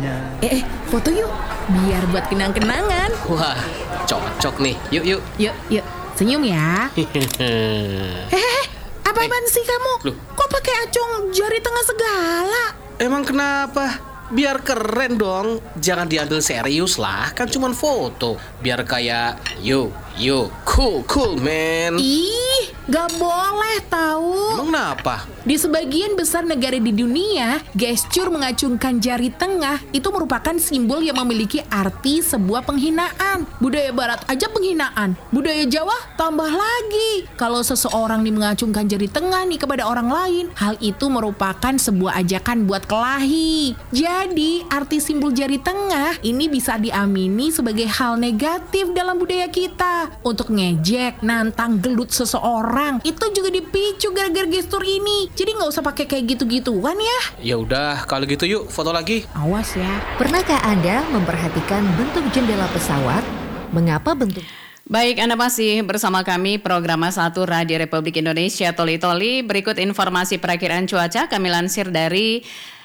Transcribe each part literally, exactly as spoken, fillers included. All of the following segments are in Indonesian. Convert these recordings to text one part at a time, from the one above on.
Eh, eh, foto yuk, biar buat kenang-kenangan. Wah, cocok nih. Yuk, yuk. Yuk, yuk, senyum ya. Eh, apa-apaan sih kamu? Loh. Kok pakai acung jari tengah segala? Emang kenapa? Biar keren dong. Jangan diambil serius lah. Kan cuman foto. Biar kayak yo, yo, cool, cool man. Ih, gak boleh tahu. Emang kenapa? Di sebagian besar negara di dunia, gestur mengacungkan jari tengah itu merupakan simbol yang memiliki arti sebuah penghinaan. Budaya Barat aja penghinaan, budaya Jawa tambah lagi. Kalau seseorang nih mengacungkan jari tengah nih kepada orang lain, hal itu merupakan sebuah ajakan buat kelahi. Jadi, arti simbol jari tengah ini bisa diamini sebagai hal negatif dalam budaya kita. Untuk ngejek, nantang, gelut seseorang, itu juga dipicu gara-gara gestur ini. Jadi nggak usah pakai kayak gitu-gituan ya. Ya udah, kalau gitu yuk foto lagi. Awas ya. Pernahkah Anda memperhatikan bentuk jendela pesawat? Mengapa bentuk... Baik, Anda masih bersama kami program satu Radio Republik Indonesia Toli Toli. Berikut informasi perakiraan cuaca kami lansir dari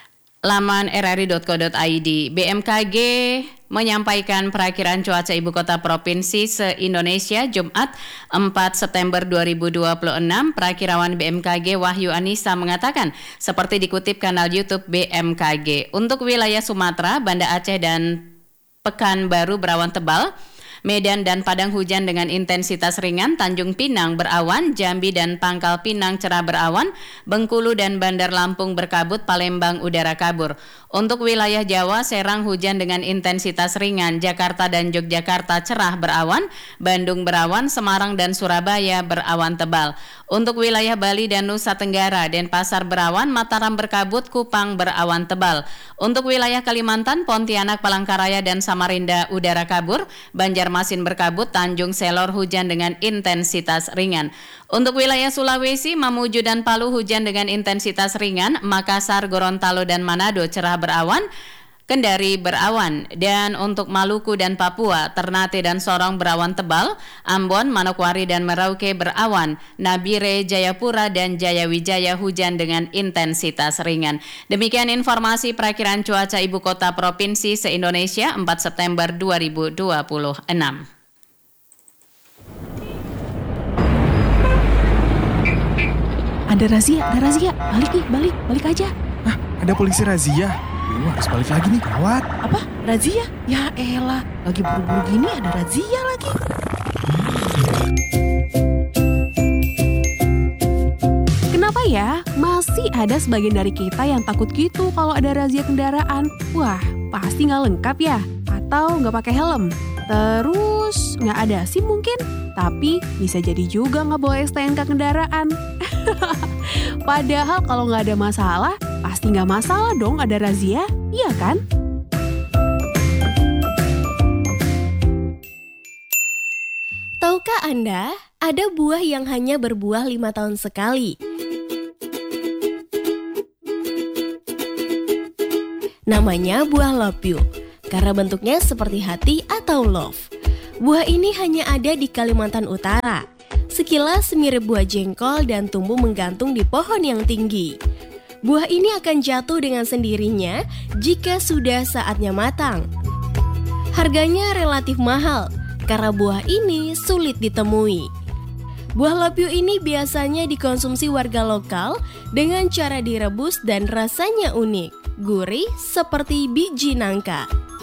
laman r r i dot co dot i d. B M K G menyampaikan perakiraan cuaca ibu kota provinsi se-Indonesia Jumat empat September dua ribu dua puluh enam. Perakirawan B M K G Wahyu Anissa mengatakan seperti dikutip kanal YouTube B M K G. Untuk wilayah Sumatera, Banda Aceh dan Pekanbaru berawan tebal. Medan dan Padang hujan dengan intensitas ringan, Tanjung Pinang berawan, Jambi dan Pangkal Pinang cerah berawan, Bengkulu dan Bandar Lampung berkabut, Palembang udara kabur. Untuk wilayah Jawa, Serang hujan dengan intensitas ringan, Jakarta dan Yogyakarta cerah berawan, Bandung berawan, Semarang dan Surabaya berawan tebal. Untuk wilayah Bali dan Nusa Tenggara, Denpasar berawan, Mataram berkabut, Kupang berawan tebal. Untuk wilayah Kalimantan, Pontianak, Palangkaraya dan Samarinda udara kabur, Banjarmasin berkabut, Tanjung Selor hujan dengan intensitas ringan. Untuk wilayah Sulawesi, Mamuju dan Palu hujan dengan intensitas ringan, Makassar, Gorontalo dan Manado cerah berawan, Kendari berawan, dan untuk Maluku dan Papua, Ternate dan Sorong berawan tebal, Ambon, Manokwari dan Merauke berawan, Nabire, Jayapura dan Jayawijaya hujan dengan intensitas ringan. Demikian informasi perakiraan cuaca ibu kota provinsi se-Indonesia empat September dua ribu dua puluh enam. Ada razia, ada razia. Balik nih, balik, balik aja. Hah, ada polisi razia? Duh, harus balik lagi nih, gawat. Apa? Razia? Ya elah, lagi buru-buru gini ada razia lagi. Kenapa ya? Masih ada sebagian dari kita yang takut gitu kalau ada razia kendaraan. Wah, pasti nggak lengkap ya? Atau nggak pakai helm? Terus nggak ada SIM mungkin? Tapi bisa jadi juga nggak bawa S T N K kendaraan. Padahal kalau nggak ada masalah, pasti nggak masalah dong ada razia, iya kan? Tahukah Anda, ada buah yang hanya berbuah lima tahun sekali? Namanya buah lopiu, karena bentuknya seperti hati atau love. Buah ini hanya ada di Kalimantan Utara. Sekilas mirip buah jengkol dan tumbuh menggantung di pohon yang tinggi. Buah ini akan jatuh dengan sendirinya jika sudah saatnya matang. Harganya relatif mahal karena buah ini sulit ditemui. Buah lopiu ini biasanya dikonsumsi warga lokal dengan cara direbus dan rasanya unik, gurih seperti biji nangka.